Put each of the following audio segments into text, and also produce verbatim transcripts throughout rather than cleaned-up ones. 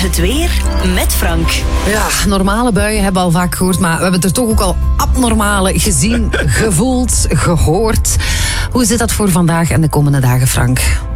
Het weer met Frank. Ja, normale buien hebben we al vaak gehoord, maar we hebben er toch ook al abnormale gezien, gevoeld, gehoord. Hoe zit dat voor vandaag en de komende dagen, Frank?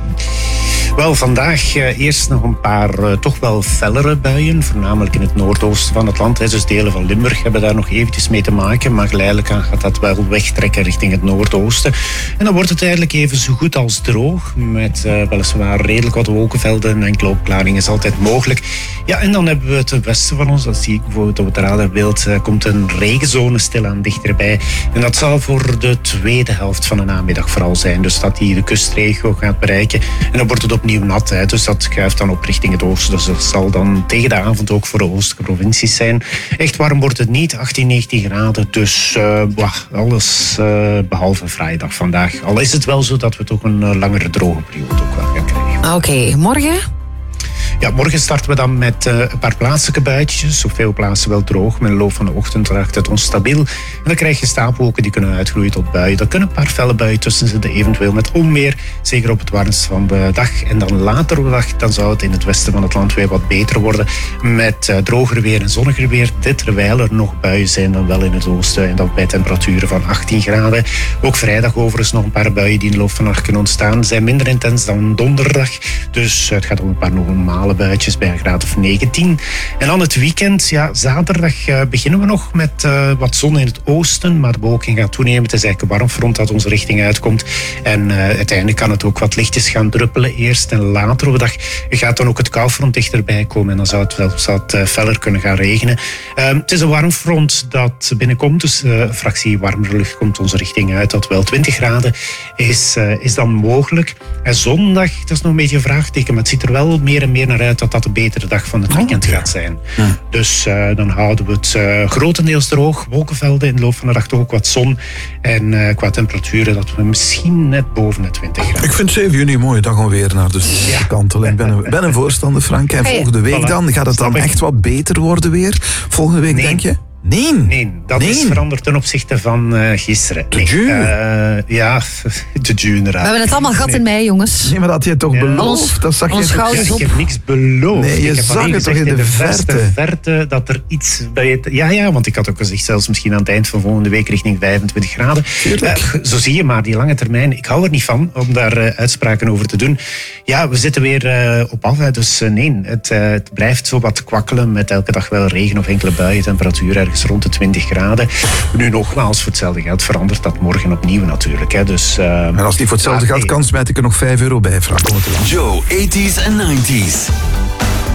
Wel, vandaag uh, eerst nog een paar uh, toch wel fellere buien, voornamelijk in het noordoosten van het land. Hè. Dus delen van Limburg hebben daar nog eventjes mee te maken, maar geleidelijk aan gaat dat wel wegtrekken richting het noordoosten. En dan wordt het eigenlijk even zo goed als droog, met uh, weliswaar redelijk wat wolkenvelden en enkele opklaringen is altijd mogelijk. Ja, en dan hebben we het westen van ons, dat zie ik bijvoorbeeld op het radarbeeld, uh, komt een regenzone stilaan dichterbij. En dat zal voor de tweede helft van de namiddag vooral zijn, dus dat die de kustregio gaat bereiken. En dan wordt het opnieuw nat, hè. Dus dat schuift dan op richting het oosten. Dus dat zal dan tegen de avond ook voor de oostelijke provincies zijn. Echt warm wordt het niet, achttien, negentien graden. Dus uh, bah, alles uh, behalve vrijdag vandaag. Al is het wel zo dat we toch een uh, langere droge periode ook wel gaan krijgen. Oké, okay, morgen? Ja, morgen starten we dan met uh, een paar plaatselijke buitjes. Op veel plaatsen wel droog. Met de loop van de ochtend raakt het onstabiel. En dan krijg je stapelwolken die kunnen uitgroeien tot buien. Er kunnen een paar felle buien tussen zitten, eventueel met onweer. Zeker op het warmst van de dag. En dan later op de dag dan zou het in het westen van het land weer wat beter worden. Met uh, droger weer en zonniger weer. Dit terwijl er nog buien zijn dan wel in het oosten. En dat bij temperaturen van achttien graden. Ook vrijdag overigens nog een paar buien die in de loop van de nacht kunnen ontstaan. Zijn minder intens dan donderdag. Dus uh, het gaat om een paar normale buitjes bij een graad of negentien. En dan het weekend, ja, zaterdag uh, beginnen we nog met uh, wat zon in het oosten, maar de bewolking gaat toenemen. Het is eigenlijk een warmfront dat onze richting uitkomt. En uh, uiteindelijk kan het ook wat lichtjes gaan druppelen eerst. En later op de dag gaat dan ook het koufront dichterbij komen. En dan zou het wel wat uh, feller kunnen gaan regenen. Uh, het is een warmfront dat binnenkomt, dus uh, een fractie warmere lucht komt onze richting uit. Dat wel twintig graden is, uh, is dan mogelijk. En zondag, dat is nog een beetje een vraagteken, maar het ziet er wel meer en meer naar uit dat dat een betere dag van het weekend oh, ja. gaat zijn. Ja. Dus uh, dan houden we het uh, grotendeels droog. Wolkenvelden, in de loop van de dag toch ook wat zon. En uh, qua temperaturen dat we misschien net boven de twintig graden. Ik vind zeven juni een mooie dag om weer naar de zon te kantelen. Ik ben een, ben een voorstander, Frank. En volgende week voilà. dan, gaat het dan echt wat beter worden weer? Volgende week, nee. denk je? Nee. Nee, dat nee. is veranderd ten opzichte van uh, gisteren. De June? Uh, ja, de June inderdaad. We hebben het allemaal gehad nee. in mei, jongens. Nee, maar dat had je toch ja. beloofd? Dat zag ons je toch... ja, ik heb niks beloofd. Nee, je ik heb zag het toch in de, in de verte. verte dat er iets bij het... Ja, ja, want ik had ook gezegd, zelfs misschien aan het eind van volgende week richting vijfentwintig graden. Uh, zo zie je maar, die lange termijn. Ik hou er niet van om daar uh, uitspraken over te doen. Ja, we zitten weer uh, op af. Hè, dus uh, nee, het, uh, het blijft zo wat kwakkelen met elke dag wel regen of enkele buien. Temperatuur ergens rond de twintig graden. Nu nogmaals, voor hetzelfde geld verandert dat morgen opnieuw natuurlijk. Hè. Dus, uh, en als die voor hetzelfde geld kan, smijt ik er nog vijf euro bij, Frank. Joe, eighties en nineties.